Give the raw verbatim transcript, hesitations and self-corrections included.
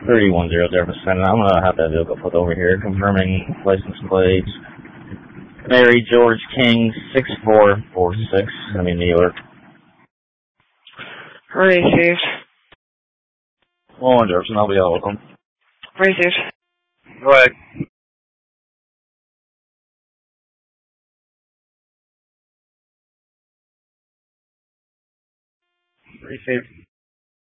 thirty-one zero zero percent. I'm going to have that vehicle put over here, confirming license plates. Mary George King, six four four six, I mean, New York. Received. Well, Jefferson, I'll be all welcome. Received. Go ahead. Received.